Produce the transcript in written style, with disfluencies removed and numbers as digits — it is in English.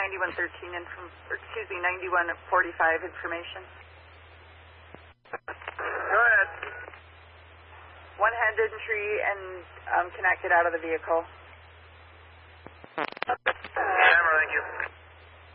9113 9145 information. Go ahead. One hand entry and connected out of the vehicle.